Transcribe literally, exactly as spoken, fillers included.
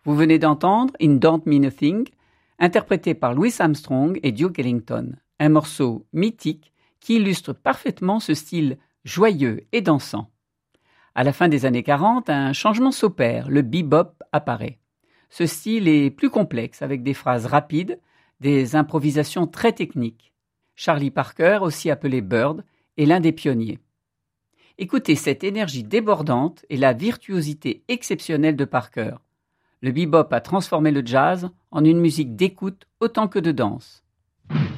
Vous venez d'entendre In Don't Mean a Thing, interprété par Louis Armstrong et Duke Ellington, un morceau mythique qui illustre parfaitement ce style joyeux et dansant. À la fin des années quarante, un changement s'opère, le bebop apparaît. Ce style est plus complexe, avec des phrases rapides, des improvisations très techniques. Charlie Parker, aussi appelé Bird, est l'un des pionniers. Écoutez cette énergie débordante et la virtuosité exceptionnelle de Parker. Le bebop a transformé le jazz en une musique d'écoute autant que de danse.